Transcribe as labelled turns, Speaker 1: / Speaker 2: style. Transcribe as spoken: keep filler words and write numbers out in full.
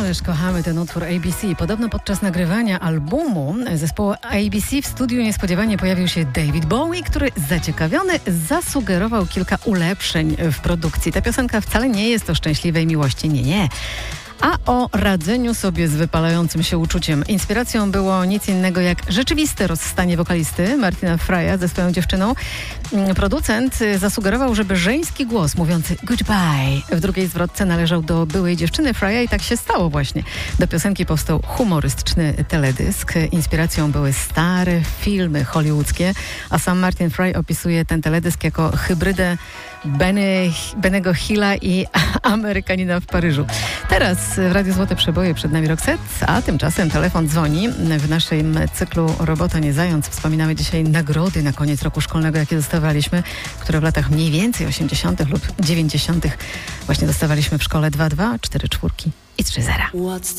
Speaker 1: Ależ kochamy ten utwór A B C. Podobno podczas nagrywania albumu zespołu A B C w studiu niespodziewanie pojawił się David Bowie, który zaciekawiony zasugerował kilka ulepszeń w produkcji. Ta piosenka wcale nie jest o szczęśliwej miłości, nie, nie. A o radzeniu sobie z wypalającym się uczuciem. Inspiracją było nic innego jak rzeczywiste rozstanie wokalisty Martina Frya ze swoją dziewczyną. Producent zasugerował, żeby żeński głos mówiący goodbye w drugiej zwrotce należał do byłej dziewczyny Frya i tak się stało właśnie. Do piosenki powstał humorystyczny teledysk. Inspiracją były stare filmy hollywoodzkie, a sam Martin Fry opisuje ten teledysk jako hybrydę Benny, Bennego Hilla i Amerykanina w Paryżu. Teraz w Radiu Złote Przeboje przed nami Roxette, a tymczasem telefon dzwoni. W naszym cyklu Robota nie zając wspominamy dzisiaj nagrody na koniec roku szkolnego, jakie dostawaliśmy, które w latach mniej więcej osiemdziesiątych lub dziewięćdziesiątych właśnie dostawaliśmy w szkole. Dwa dwa, cztery czwórki i trzy zera.